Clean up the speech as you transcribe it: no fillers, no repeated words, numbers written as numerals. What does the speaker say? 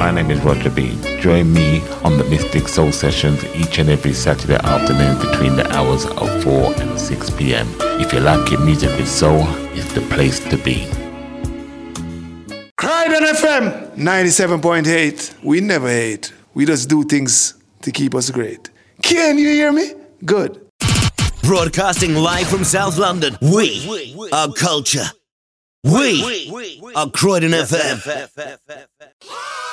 My name is Roger B. Join me on the Mystic Soul Sessions each and every Saturday afternoon between the hours of 4 and 6 p.m. If you like your music with soul, it's the place to be. Croydon FM 97.8. We never hate. We just do things to keep us great. Can you hear me? Good. Broadcasting live from South London. We are culture. We are Croydon FM.